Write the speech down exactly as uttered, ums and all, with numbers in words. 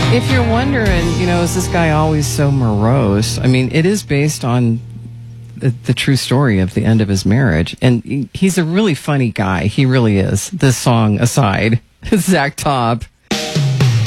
If you're wondering, you know, is this guy always so morose? I mean, it is based on the, the true story of the end of his marriage. And he, he's a really funny guy. He really is. This song aside, Zach Taub.